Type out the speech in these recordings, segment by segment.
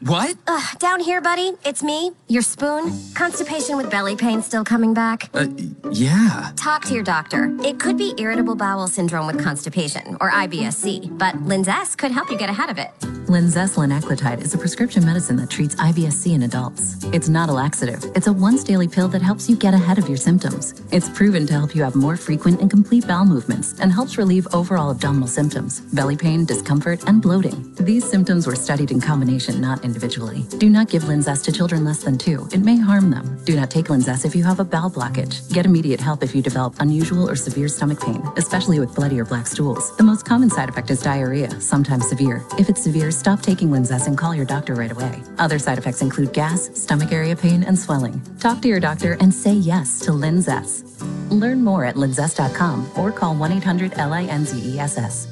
What? Down here, buddy. It's me, your spoon. Constipation with belly pain still coming back? Yeah. Talk to your doctor. It could be irritable bowel syndrome with constipation, or IBS-C, but Linzess could help you get ahead of it. Linzess linaclotide is a prescription medicine that treats IBS-C in adults. It's not a laxative. It's a once-daily pill that helps you get ahead of your symptoms. It's proven to help you have more frequent and complete bowel movements and helps relieve overall abdominal symptoms, belly pain, discomfort, and bloating. These symptoms were studied in combination, not individually. Do not give Linzess to children less than 2. It may harm them. Do not take Linzess if you have a bowel blockage. Get immediate help if you develop unusual or severe stomach pain, especially with bloody or black stools. The most common side effect is diarrhea, sometimes severe. If it's severe, stop taking Linzess and call your doctor right away. Other side effects include gas, stomach area pain, and swelling. Talk to your doctor and say yes to Linzess. Learn more at linzess.com or call 1-800-LINZESS.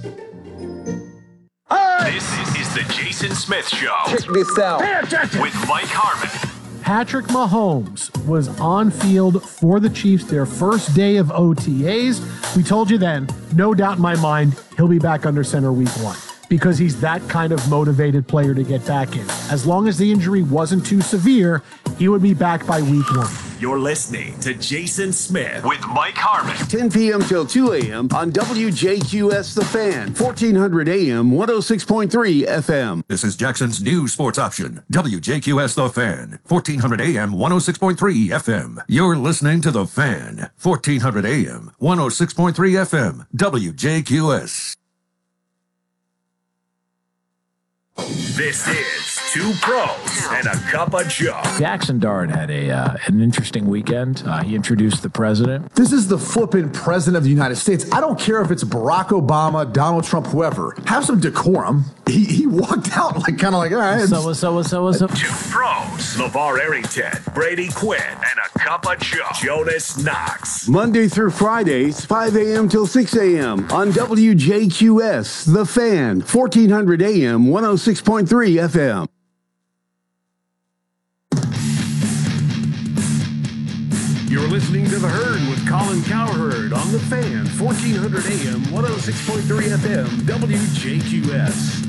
This is the Jason Smith Show. Check this out. With Mike Harmon. Patrick Mahomes was on field for the Chiefs their first day of OTAs. We told you then, no doubt in my mind, he'll be back under center week 1 because he's that kind of motivated player to get back in. As long as the injury wasn't too severe, he would be back by week 1. You're listening to Jason Smith with Mike Harmon. 10 p.m. till 2 a.m. on WJQS The Fan, 1400 a.m., 106.3 FM. This is Jackson's new sports option, WJQS The Fan, 1400 AM, 106.3 FM. You're listening to The Fan, 1400 AM, 106.3 FM, WJQS. This is Two Pros and a Cup of Joe. Jackson Dart had an interesting weekend. He introduced the president. This is the flippin' president of the United States. I don't care if it's Barack Obama, Donald Trump, whoever. Have some decorum. He walked out like kind of like, all right. So what's up? Two Pros, LeVar Arrington, Brady Quinn, and a Cup of Joe, Jonas Knox. Monday through Fridays, 5 a.m. till 6 a.m. on WJQS The Fan, 1400 a.m., 106.3 FM. You're listening to The Herd with Colin Cowherd on The Fan, 1400 AM, 106.3 FM, WJQS.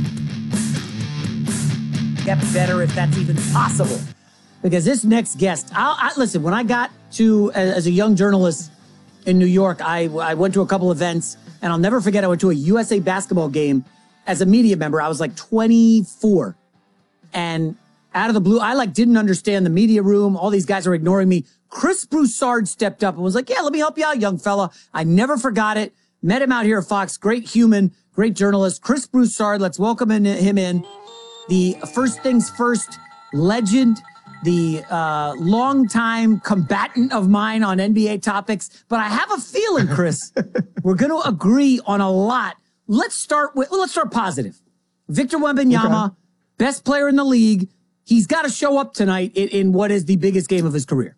Get better if that's even possible. Because this next guest, listen, when I got to, as a young journalist in New York, I went to a couple events, and I'll never forget, I went to a USA basketball game as a media member. I was like 24. And out of the blue, I didn't understand the media room. All these guys are ignoring me. Chris Broussard stepped up and was like, yeah, let me help you out, young fella. I never forgot it. Met him out here at Fox. Great human, great journalist. Chris Broussard, let's welcome him in. The first things first legend, the longtime combatant of mine on NBA topics. But I have a feeling, Chris, we're going to agree on a lot. Let's start positive. Victor Wembanyama, okay. Best player in the league. He's got to show up tonight in what is the biggest game of his career.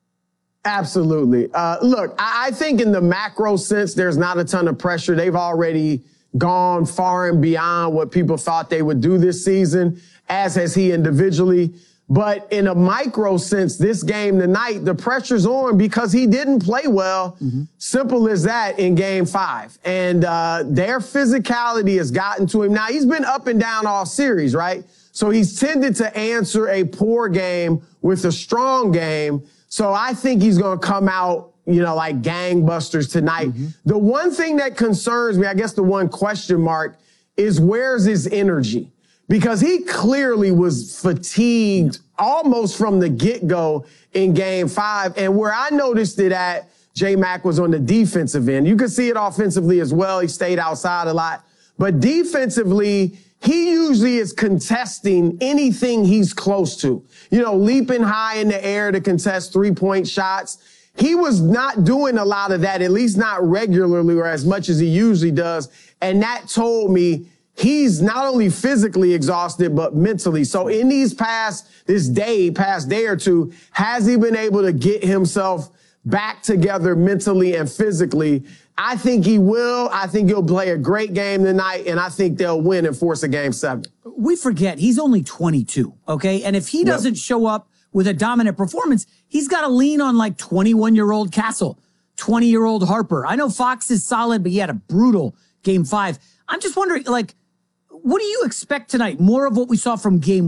Absolutely. Look, I think in the macro sense, there's not a ton of pressure. They've already gone far and beyond what people thought they would do this season, as has he individually. But in a micro sense, this game tonight, the pressure's on because he didn't play well. Mm-hmm. Simple as that in game 5. And their physicality has gotten to him. Now, he's been up and down all series, right? So he's tended to answer a poor game with a strong game. So I think he's going to come out, like gangbusters tonight. Mm-hmm. The one thing that concerns me, I guess the one question mark, is where's his energy? Because he clearly was fatigued almost from the get-go in game 5. And where I noticed it at, J-Mac, was on the defensive end. You could see it offensively as well. He stayed outside a lot. But defensively, he usually is contesting anything he's close to. Leaping high in the air to contest three-point shots. He was not doing a lot of that, at least not regularly or as much as he usually does. And that told me he's not only physically exhausted, but mentally. So in these past day or two, has he been able to get himself back together mentally and physically? I think he will. I think he'll play a great game tonight, and I think they'll win and force a game 7. We forget he's only 22, okay? And if he doesn't show up with a dominant performance, he's got to lean on 21-year-old Castle, 20-year-old Harper. I know Fox is solid, but he had a brutal game 5. I'm just wondering, what do you expect tonight? More of what we saw from game